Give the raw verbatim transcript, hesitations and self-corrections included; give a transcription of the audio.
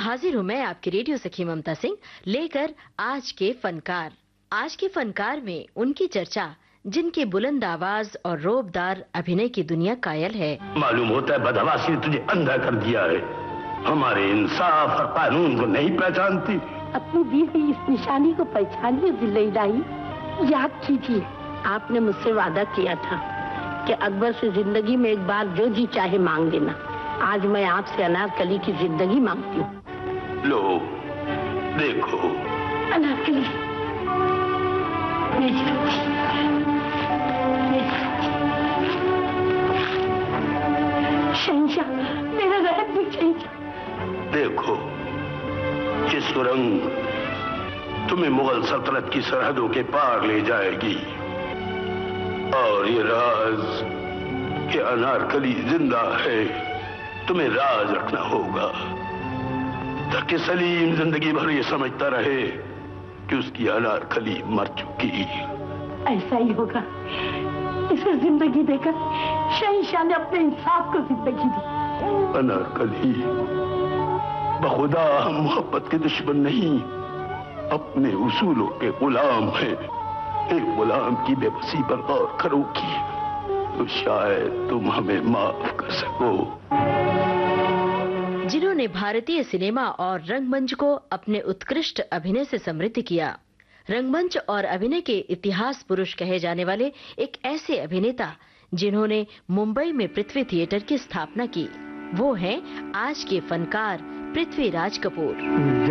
हाजिर हूँ मैं आपकी रेडियो सखी ममता सिंह लेकर आज के फनकार। आज के फनकार में उनकी चर्चा जिनकी बुलंद आवाज और रोबदार अभिनय की दुनिया कायल है। मालूम होता है बदहवासी ने तुझे अंधा कर दिया है। हमारे इंसाफ और कानून को नहीं पहचानती। अपनी दी हुई इस निशानी को पहचानिए जिले इलाही। याद कीजिए, आपने मुझसे वादा किया था कि अकबर से जिंदगी में एक बार जो जी चाहे मांग लेना। आज मैं आपसे अनारकली की जिंदगी मांगती हूँ। लो देखो अनारकली, मेरी बेटी, मेरी बेटी। शहंशाह, मेरा रहम भी शहंशाह। देखो ये सुरंग तुम्हें मुगल सल्तनत की सरहदों के पार ले जाएगी और ये राज कि अनारकली जिंदा है तुम्हें राज रखना होगा ताकि सलीम जिंदगी भर ये समझता रहे कि उसकी अनारकली मर चुकी। ऐसा ही होगा। इसे जिंदगी देकर शहंशाह ने अपने इंसाफ को जिंदगी दी। अनारकली बखुदा हम मोहब्बत के दुश्मन नहीं, अपने उसूलों के गुलाम हैं। एक गुलाम की बेबसी पर गौर करोगी तो शायद तुम हमें माफ कर सको। जिन्होंने भारतीय सिनेमा और रंगमंच को अपने उत्कृष्ट अभिनय से समृद्ध किया। रंगमंच और अभिनय के इतिहास पुरुष कहे जाने वाले एक ऐसे अभिनेता जिन्होंने मुंबई में पृथ्वी थिएटर की स्थापना की, वो हैं आज के फनकार पृथ्वीराज कपूर।